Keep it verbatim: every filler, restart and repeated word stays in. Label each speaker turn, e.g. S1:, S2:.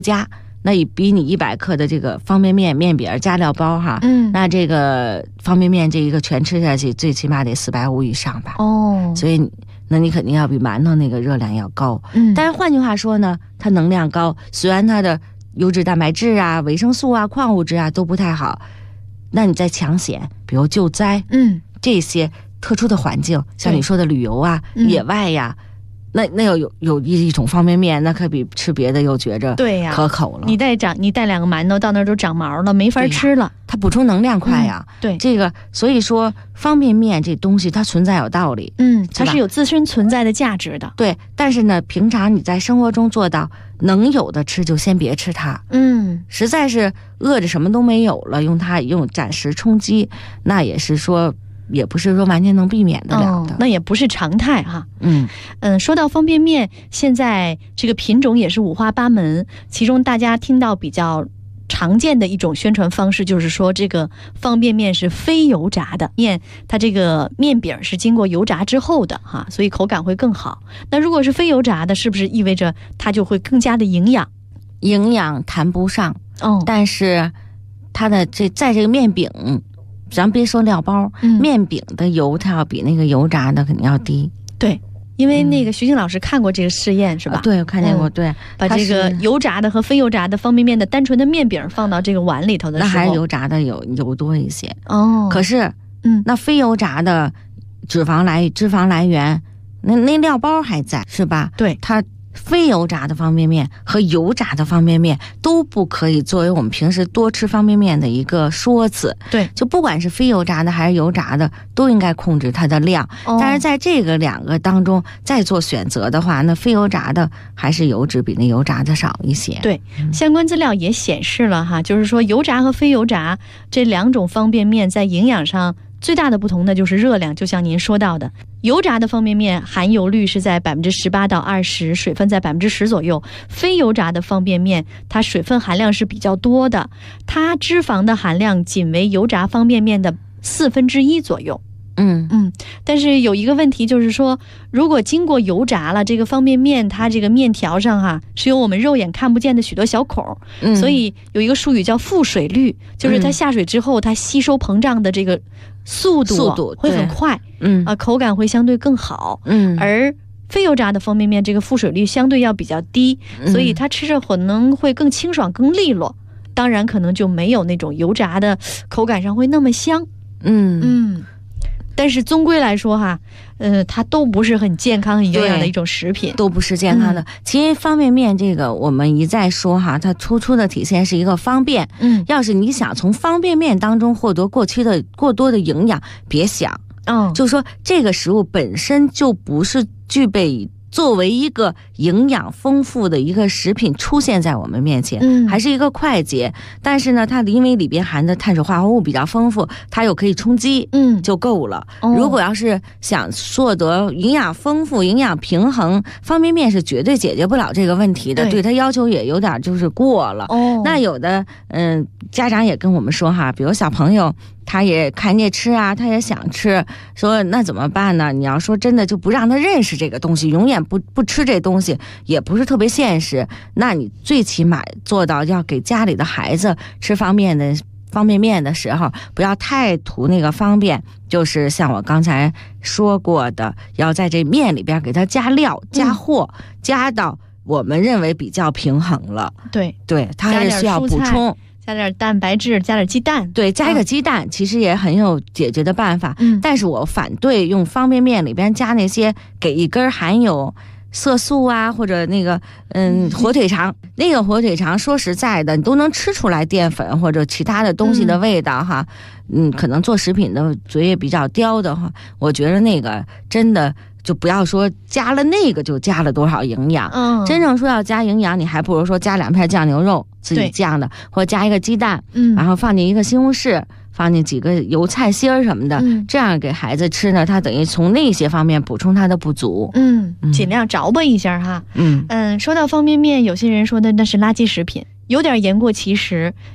S1: 加，那也比你一百克的这个方便面面饼加料包哈，
S2: 嗯，
S1: 那这个方便面这一个全吃下去，最起码得四百五以上吧。
S2: 哦，
S1: 所以那你肯定要比馒头那个热量要高。
S2: 嗯，
S1: 但是换句话说呢，它能量高，虽然它的优质蛋白质啊、维生素啊、矿物质啊都不太好，那你在抢险，比如救灾，
S2: 嗯，
S1: 这些特殊的环境，像你说的旅游啊、
S2: 嗯、
S1: 野外呀。那那有有有一种方便面，那可比吃别的又觉着
S2: 对呀
S1: 可口了。
S2: 你带长你带两个馒头到那儿都长毛了，没法吃了。
S1: 它补充能量快呀、
S2: 嗯。对，
S1: 这个所以说方便面这东西它存在有道理，
S2: 嗯，它是有自身存在的价值的。
S1: 对，但是呢，平常你在生活中做到能有的吃就先别吃它。
S2: 嗯，
S1: 实在是饿着什么都没有了，用它用暂时充饥，那也是说。也不是说完全能避免得了的、
S2: 哦、那也不是常态哈。
S1: 嗯
S2: 嗯，说到方便面，现在这个品种也是五花八门，其中大家听到比较常见的一种宣传方式就是说这个方便面是非油炸的面，它这个面饼是经过油炸之后的哈，所以口感会更好。那如果是非油炸的，是不是意味着它就会更加的营养？
S1: 营养谈不上
S2: 哦，
S1: 但是它的这在这个面饼，咱别说料包、
S2: 嗯、
S1: 面饼的油它要比那个油炸的肯定要低。
S2: 对，因为那个徐静老师看过这个试验、嗯、是吧、
S1: 啊、对，我看见过、嗯、对，
S2: 把这个油炸的和非油炸的方便面的单纯的面饼放到这个碗里头的时候，
S1: 那还是油炸的有油多一些
S2: 哦。
S1: 可是
S2: 嗯，
S1: 那非油炸的脂肪来脂肪来源那那料包还在是吧？
S2: 对，
S1: 它非油炸的方便面和油炸的方便面都不可以作为我们平时多吃方便面的一个说辞。
S2: 对，
S1: 就不管是非油炸的还是油炸的，都应该控制它的量、哦、但是在这个两个当中再做选择的话，那非油炸的还是油脂比那油炸的少一些。
S2: 对、嗯、相关资料也显示了哈，就是说油炸和非油炸这两种方便面在营养上最大的不同呢就是热量，就像您说到的，油炸的方便面含油率是在百分之十八到二十，水分在百分之十左右。非油炸的方便面，它水分含量是比较多的，它脂肪的含量仅为油炸方便面的四分之一左右。
S1: 嗯
S2: 嗯，但是有一个问题就是说，如果经过油炸了，这个方便面它这个面条上哈、啊、是有我们肉眼看不见的许多小孔、嗯，所以有一个术语叫复水率，就是它下水之后它吸收膨胀的这个速度
S1: 速度
S2: 会很快，
S1: 嗯
S2: 啊，口感会相对更好，
S1: 嗯，
S2: 而非油炸的方便面这个复水率相对要比较低，所以它吃着可能会更清爽更利落，当然可能就没有那种油炸的口感上会那么香。
S1: 嗯
S2: 嗯。但是终归来说哈，呃，它都不是很健康、很营养的一种食品，
S1: 都不是健康的。嗯、其实方便面这个，我们一再说哈，它突出的体现是一个方便。
S2: 嗯，
S1: 要是你想从方便面当中获得过期的过多的营养，别想。
S2: 嗯，
S1: 就说这个食物本身就不是具备作为一个营养丰富的一个食品出现在我们面前，
S2: 嗯，
S1: 还是一个快捷。但是呢，它因为里边含的碳水化合物比较丰富，它又可以充饥，
S2: 嗯，
S1: 就够了。
S2: 哦、
S1: 如果要是想获得营养丰富、营养平衡，方便面是绝对解决不了这个问题的。对，对它要求也有点就是过了。
S2: 哦，
S1: 那有的嗯，家长也跟我们说哈，比如小朋友。他也看见吃啊，他也想吃，说那怎么办呢？你要说真的就不让他认识这个东西，永远不不吃这东西，也不是特别现实。那你最起码做到要给家里的孩子吃方便的方便面的时候，不要太图那个方便，就是像我刚才说过的，要在这面里边给它加料、加货，嗯、加到我们认为比较平衡了。
S2: 对
S1: 对，它还是需要补充。
S2: 加点蛋白质，加点鸡蛋，
S1: 对，加一个鸡蛋、嗯、其实也很有解决的办法。
S2: 嗯，
S1: 但是我反对用方便面里边加那些给一根含有色素啊，或者那个嗯火腿肠，那个火腿肠说实在的，你都能吃出来淀粉或者其他的东西的味道哈。嗯，嗯可能做食品的嘴也比较刁的话，我觉得那个真的。就不要说加了那个就加了多少营养，
S2: 嗯，
S1: 真正说要加营养，你还不如说加两片酱牛肉自己酱的，或者加一个鸡蛋，
S2: 嗯，
S1: 然后放进一个西红柿，放进几个油菜心儿什么的，
S2: 嗯，
S1: 这样给孩子吃呢，他等于从那些方面补充他的不足，
S2: 嗯，尽量着吧一下哈，
S1: 嗯
S2: 嗯，说到方便面，有些人说的那是垃圾食品，有点言过其实。